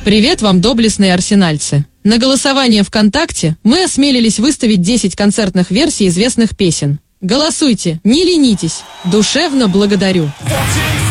Привет вам, доблестные арсенальцы! На голосование ВКонтакте мы осмелились выставить 10 концертных версий известных песен. Голосуйте, не ленитесь, душевно благодарю.